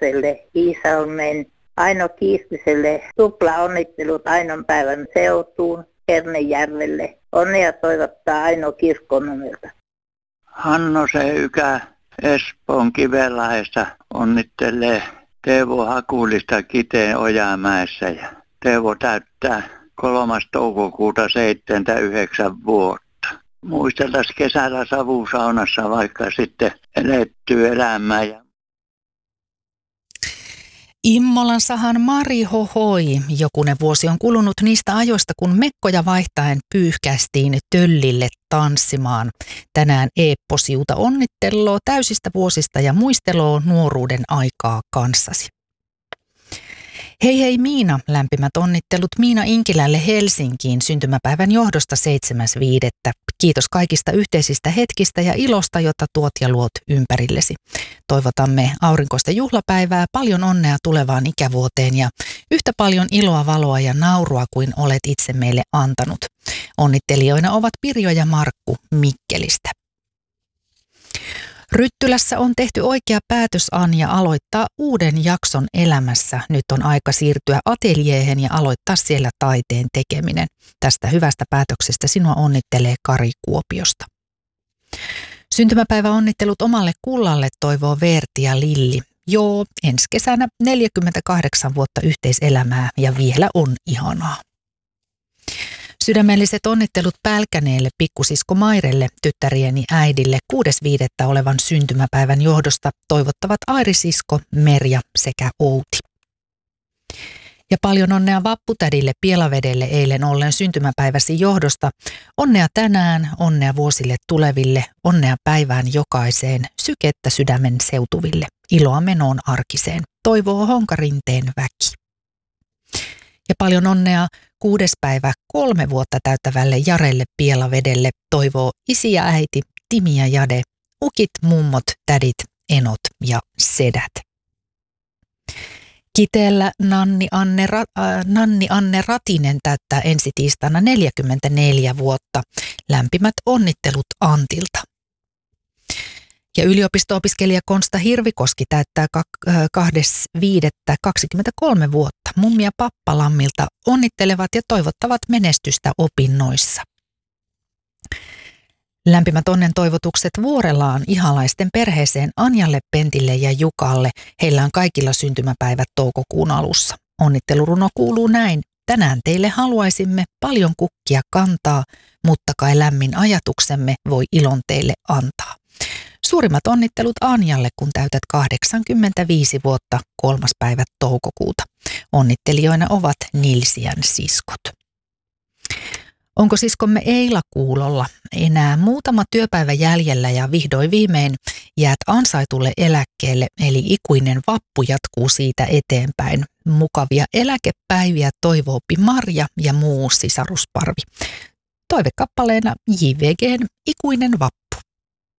Ojakselle, Iisalmen, Aino Kiistiselle tuplaonnittelut Ainon päivän seutuun Hernejärvelle. Onnea toivottaa Aino Kirkkonumelta. Hanno Seykä Espoon Kivenlahdesta onnittelee Teuvo Hakulista Kiteen Ojamäessä ja Teuvo täyttää 3. toukokuuta 79 vuotta. Muisteltaisiin kesällä savusaunassa vaikka sitten elettyä elämää. Immolan sahan Mari hohoi. Jokunen vuosi on kulunut niistä ajoista, kun mekkoja vaihtaen pyyhkästiin töllille tanssimaan. Tänään Eeppo Siuta onnitteloo täysistä vuosista ja muisteloo nuoruuden aikaa kanssasi. Hei hei Miina, lämpimät onnittelut Miina Inkilälle Helsinkiin syntymäpäivän johdosta 7.5. Kiitos kaikista yhteisistä hetkistä ja ilosta, jota tuot ja luot ympärillesi. Toivotamme aurinkoista juhlapäivää, paljon onnea tulevaan ikävuoteen ja yhtä paljon iloa, valoa ja naurua kuin olet itse meille antanut. Onnittelijoina ovat Pirjo ja Markku Mikkelistä. Ryttylässä on tehty oikea päätös, Anja, aloittaa uuden jakson elämässä. Nyt on aika siirtyä ateljeehen ja aloittaa siellä taiteen tekeminen. Tästä hyvästä päätöksestä sinua onnittelee Kari Kuopiosta. Syntymäpäiväonnittelut omalle kullalle toivoo Verti ja Lilli. Joo, ensi kesänä 48 vuotta yhteiselämää ja vielä on ihanaa. Sydämelliset onnittelut Pälkäneelle, pikkusisko Mairelle, tyttärieni äidille 6.5. olevan syntymäpäivän johdosta toivottavat Airi-sisko, Merja sekä Outi. Ja paljon onnea vapputädille Pielavedelle eilen ollen syntymäpäiväsi johdosta. Onnea tänään, onnea vuosille tuleville, onnea päivään jokaiseen, sykettä sydämen seutuville, iloa menoon arkiseen, toivoo Honkarinteen väki. Ja paljon onnea 6. päivä 3 vuotta täyttävälle Jarelle Pielavedelle toivoo isi ja äiti, Timi ja Jade, ukit, mummot, tädit, enot ja sedät. Kiteellä Nanni Anne Ratinen täyttää ensi tiistaina 44 vuotta. Lämpimät onnittelut Antilta. Ja yliopisto-opiskelija Konsta Hirvikoski täyttää 2.5.23 vuotta. Mummi ja pappa Lammilta onnittelevat ja toivottavat menestystä opinnoissa. Lämpimät onnen toivotukset Vuorelaan ihalaisten perheeseen Anjalle, Pentille ja Jukalle. Heillä on kaikilla syntymäpäivät toukokuun alussa. Onnitteluruno kuuluu näin. Tänään teille haluaisimme paljon kukkia kantaa, mutta kai lämmin ajatuksemme voi ilon teille antaa. Suurimmat onnittelut Anjalle, kun täytät 85 vuotta 3. päivä toukokuuta. Onnittelijoina ovat Nilsiän siskot. Onko siskomme Eila kuulolla? Enää muutama työpäivä jäljellä ja vihdoin viimein jäät ansaitulle eläkkeelle, eli ikuinen vappu jatkuu siitä eteenpäin. Mukavia eläkepäiviä toivoopi Marja ja muu sisarusparvi. Toivekappaleena JVG:n Ikuinen vappu.